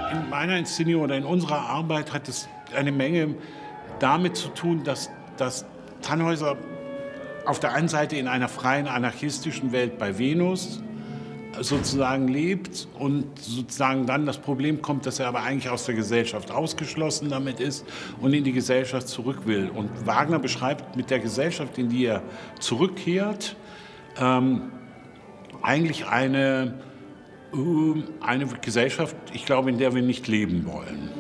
In meiner Inszenierung oder in unserer Arbeit hat es eine Menge damit zu tun, dass Tannhäuser auf der einen Seite in einer freien, anarchistischen Welt bei Venus sozusagen lebt und sozusagen dann das Problem kommt, dass er aber eigentlich aus der Gesellschaft ausgeschlossen damit ist und in die Gesellschaft zurück will. Und Wagner beschreibt mit der Gesellschaft, in die er zurückkehrt, eigentlich eine Gesellschaft, ich glaube, in der wir nicht leben wollen.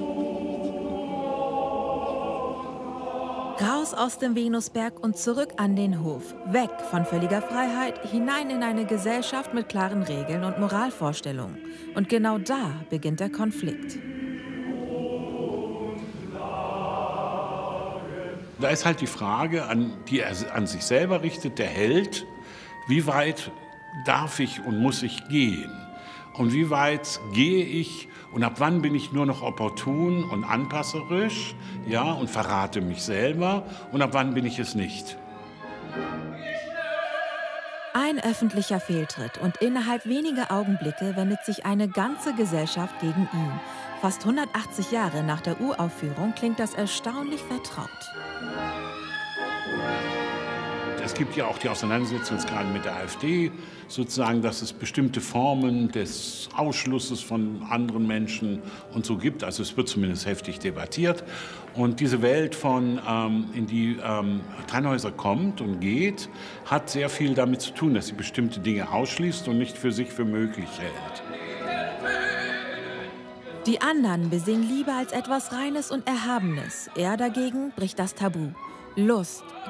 Raus aus dem Venusberg und zurück an den Hof. Weg von völliger Freiheit, hinein in eine Gesellschaft mit klaren Regeln und Moralvorstellungen. Und genau da beginnt der Konflikt. Da ist halt die Frage, die er an sich selber richtet, der Held, wie weit darf ich und muss ich gehen? Und wie weit gehe ich und ab wann bin ich nur noch opportun und anpasserisch, ja, und verrate mich selber und ab wann bin ich es nicht? Ein öffentlicher Fehltritt und innerhalb weniger Augenblicke wendet sich eine ganze Gesellschaft gegen ihn. Fast 180 Jahre nach der Uraufführung klingt das erstaunlich vertraut. Es gibt ja auch die Auseinandersetzung jetzt gerade mit der AfD, sozusagen, dass es bestimmte Formen des Ausschlusses von anderen Menschen und so gibt. Also es wird zumindest heftig debattiert. Und diese Welt, in die Tannhäuser kommt und geht, hat sehr viel damit zu tun, dass sie bestimmte Dinge ausschließt und nicht für sich für möglich hält. Die anderen besingen Liebe als etwas Reines und Erhabenes. Er dagegen bricht das Tabu. Lust,